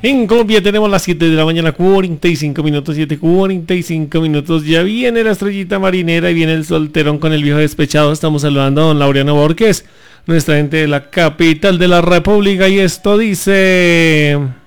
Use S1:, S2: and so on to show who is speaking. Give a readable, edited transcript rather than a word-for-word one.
S1: En Colombia tenemos las 7 de la mañana, 45 minutos, 7:45 minutos. Ya viene la estrellita marinera y viene el solterón con el viejo despechado. Estamos saludando a don Laureano Borges, nuestra gente de la capital de la República. Y esto dice...